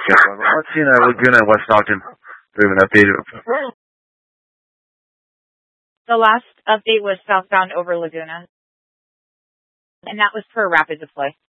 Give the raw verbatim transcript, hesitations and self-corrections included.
Yeah, let's see uh, Laguna and West Stockton. We have an update. The last update was southbound over Laguna, and that was per rapid deploy.